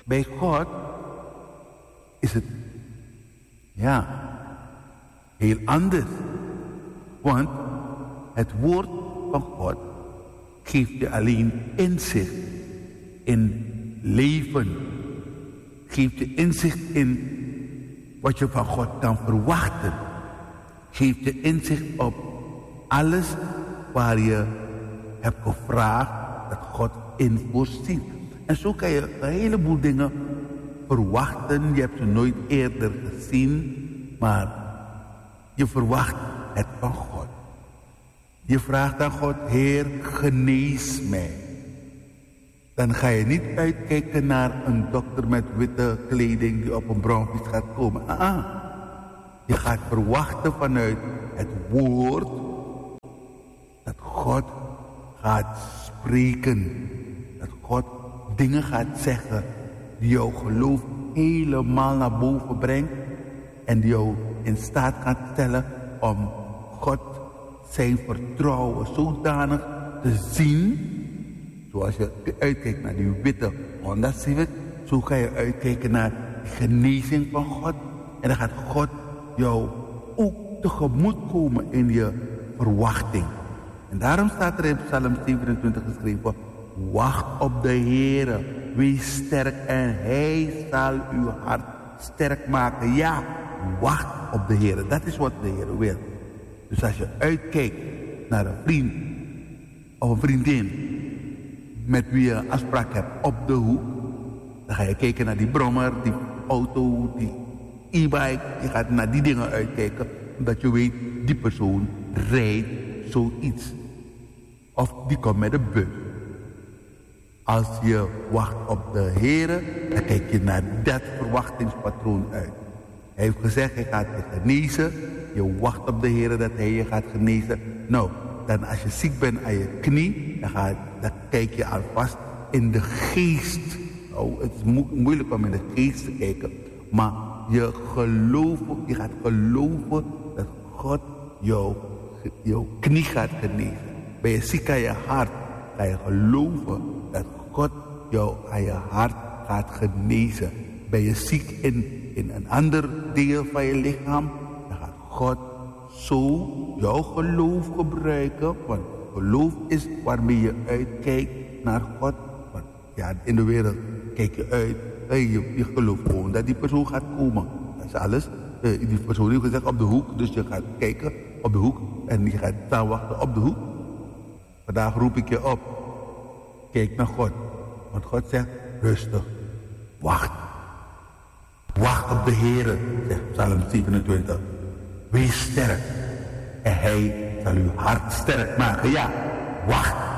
Bij God is het, ja, heel anders. Want het woord van God geeft je alleen inzicht in leven. Geeft je inzicht in wat je van God kan verwachten. Geeft je inzicht op alles waar je hebt gevraagd dat God in voorziet. En zo kan je een heleboel dingen verwachten. Je hebt ze nooit eerder gezien, maar je verwacht het van God. Je vraagt aan God, Heer, genees mij. Dan ga je niet uitkijken naar een dokter met witte kleding die op een bronfiets gaat komen. Je gaat verwachten vanuit het woord dat God gaat spreken. Dat God dingen gaat zeggen die jouw geloof helemaal naar boven brengt. En die jou in staat gaat stellen om God zijn vertrouwen zodanig te zien. Zoals je uitkijkt naar die witte Honda Civic, zo ga je uitkijken naar de genezing van God. En dan gaat God jou ook tegemoet komen in je verwachting. En daarom staat er in Psalm 27 geschreven, wacht op de Heere, wees sterk en Hij zal uw hart sterk maken. Ja, wacht op de Heere. Dat is wat de Heere wil. Dus als je uitkijkt naar een vriend of een vriendin met wie je een afspraak hebt op de hoek, dan ga je kijken naar die brommer, die auto, die e-bike. Je gaat naar die dingen uitkijken, omdat je weet, die persoon rijdt zoiets. Of die komt met de bus. Als je wacht op de Heere, dan kijk je naar dat verwachtingspatroon uit. Hij heeft gezegd, hij gaat je genezen. Je wacht op de Heere dat hij je gaat genezen. Nou, dan als je ziek bent aan je knie, dan kijk je alvast in de geest. Oh, het is moeilijk om in de geest te kijken. Maar je gaat geloven dat God jouw knie gaat genezen. Ben je ziek aan je hart, ga je geloven dat God jou aan je hart gaat genezen. Ben je ziek in een ander deel van je lichaam, dan gaat God zo jouw geloof gebruiken. Want geloof is waarmee je uitkijkt naar God. Want ja, in de wereld kijk je uit. Je gelooft gewoon dat die persoon gaat komen. Dat is alles. Die persoon heeft gezegd op de hoek. Dus je gaat kijken op de hoek. En je gaat staan wachten op de hoek. Vandaag roep ik je op. Kijk naar God. Want God zegt, rustig. Wacht. Wacht op de Heere, zegt Psalm 27. Wees sterk. En Hij zal uw hart sterk maken. Ja, wacht.